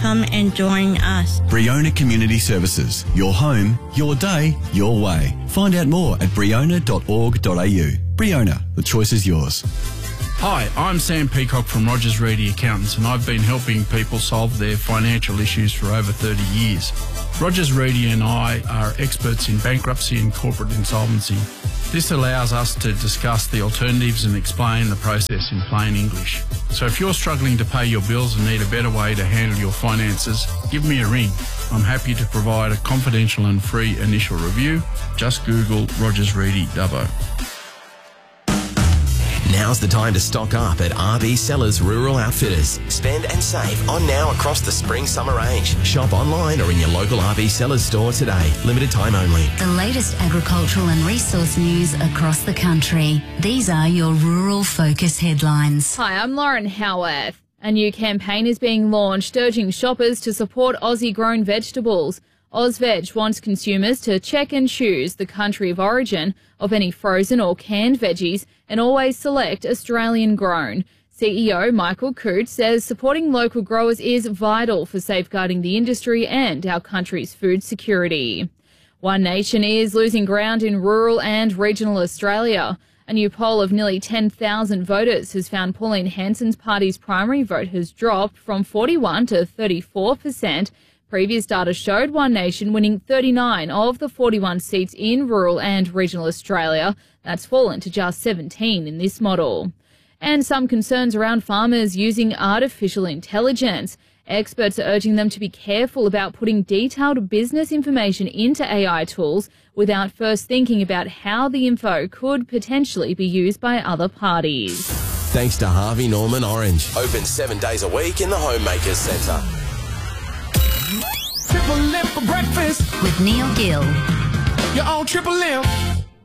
Come and join us. Briona Community Services. Your home, your day, your way. Find out more at briona.org.au. Briona, the choice is yours. Hi, I'm Sam Peacock from Rogers Reedy Accountants, and I've been helping people solve their financial issues for over 30 years. Rogers Reedy and I are experts in bankruptcy and corporate insolvency. This allows us to discuss the alternatives and explain the process in plain English. So if you're struggling to pay your bills and need a better way to handle your finances, give me a ring. I'm happy to provide a confidential and free initial review. Just Google Rogers Reedy Dubbo. Now's the time to stock up at RB Sellers Rural Outfitters. Spend and save on now across the spring-summer range. Shop online or in your local RB Sellers store today. Limited time only. The latest agricultural and resource news across the country. These are your Rural Focus headlines. Hi, I'm Lauren Howarth. A new campaign is being launched urging shoppers to support Aussie-grown vegetables. Ozveg wants consumers to check and choose the country of origin of any frozen or canned veggies and always select Australian-grown. CEO Michael Coote says supporting local growers is vital for safeguarding the industry and our country's food security. One Nation is losing ground in rural and regional Australia. A new poll of nearly 10,000 voters has found Pauline Hanson's party's primary vote has dropped from 41 to 34%. Previous data showed One Nation winning 39 of the 41 seats in rural and regional Australia. That's fallen to just 17 in this model. And some concerns around farmers using artificial intelligence. Experts are urging them to be careful about putting detailed business information into AI tools without first thinking about how the info could potentially be used by other parties. Thanks to Harvey Norman Orange. Open 7 days a week in the Homemakers Centre. Triple M for breakfast With Neil Gill. you're on Triple M.